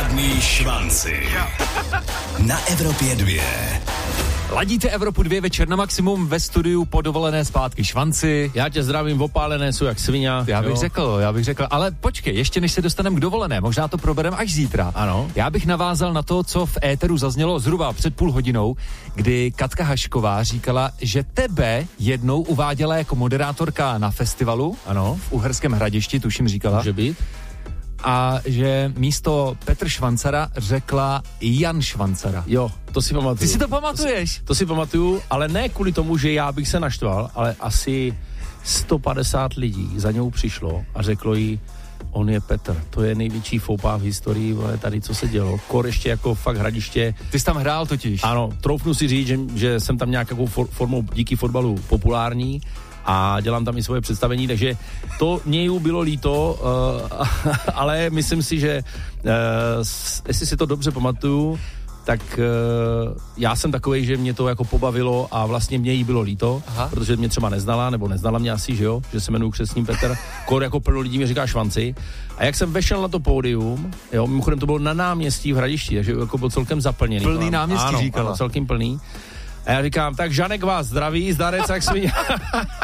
Pořádný švanci. Na Evropě 2. Ladíte Evropu 2, večer na maximum, ve studiu po dovolené zpátky švanci. Já tě zdravím, opálené jsou jak svině. Já bych řekl, ale počkej, ještě než se dostaneme k dovolené, možná to probereme až zítra. Ano. Já bych navázal na to, co v éteru zaznělo zhruba před půl hodinou, kdy Katka Hašková říkala, že tebe jednou uváděla jako moderátorka na festivalu. Ano. V Uherském Hradišti, tuším říkala. Může být. A že místo Petr Švancara řekla Jan Švancara. Jo, to si pamatuju. Ty si to pamatuješ? To si pamatuju, ale ne kvůli tomu, že já bych se naštval, ale asi 150 lidí za něj přišlo a řeklo jí, on je Petr, to je největší foupa v historii, ale tady co se dělo, kor ještě jako fakt Hradiště. Ty jsi tam hrál totiž. Ano, troufnu si říct, že jsem tam nějakou formou díky fotbalu populární a dělám tam i svoje představení, takže to mě bylo líto, ale myslím si, že jestli si to dobře pamatuju, tak já jsem takovej, že mě to jako pobavilo a vlastně mě jí bylo líto, protože mě třeba neznala, nebo neznala mě asi, že jo, že se jmenuji křestním Petr, kor jako plno lidí mi říká Švanci. A jak jsem vešel na to pódium, jo, mimochodem to bylo na náměstí v Hradišti, takže jako byl celkem zaplněný. Plný náměstí, ano, říkala. Ano, celkem plný. A já říkám, tak Žanek vás zdraví, zdarec jak svině.